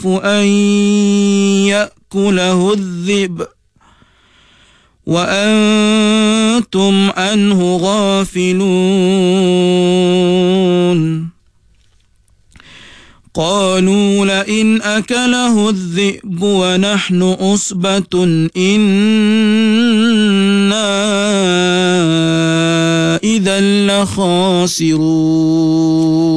أن يأكله الذئب وأنتم عنه غافلون قالوا لئن أكله الذئب ونحن عصبة إنا إذا لخاسرون